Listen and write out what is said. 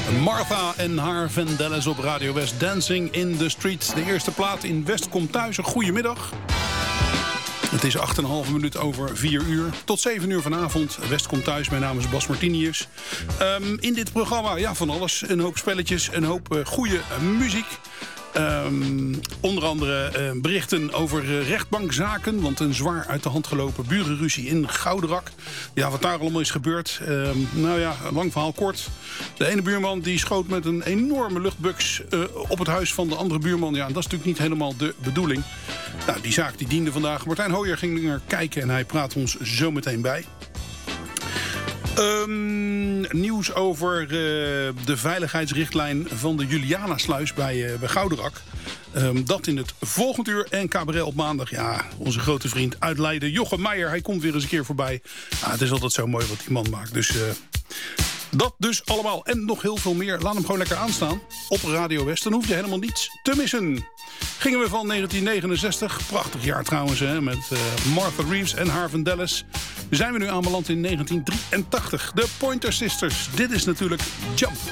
Martha en haar Vandellas op Radio West. Dancing in the Street. De eerste plaat in West komt thuis. Een goedemiddag. Het is 8,5 minuut over 4 uur. Tot 7 uur vanavond. West komt thuis. Mijn naam is Bas Martinius. In dit programma, ja, van alles. Een hoop spelletjes, een hoop goede muziek. Onder andere berichten over rechtbankzaken. Want een zwaar uit de hand gelopen burenruzie in Gouderak. Ja, wat daar allemaal is gebeurd. Nou ja, lang verhaal kort. De ene buurman die schoot met een enorme luchtbuks op het huis van de andere buurman. Ja, en dat is natuurlijk niet helemaal de bedoeling. Nou, die zaak die diende vandaag. Martijn Hooijer ging er kijken en hij praat ons zo meteen bij. Nieuws over de veiligheidsrichtlijn van de Julianasluis bij Gouderak. Dat in het volgende uur. En cabaret op maandag. Ja, onze grote vriend uit Leiden, Jochem Meijer. Hij komt weer eens een keer voorbij. Ja, het is altijd zo mooi wat die man maakt. Dus dat dus allemaal. En nog heel veel meer. Laat hem gewoon lekker aanstaan op Radio West. Dan hoef je helemaal niets te missen. Gingen we van 1969. Prachtig jaar trouwens, hè, met Martha Reeves en haar Vandellas. Zijn we nu aanbeland in 1983. De Pointer Sisters. Dit is natuurlijk Jump.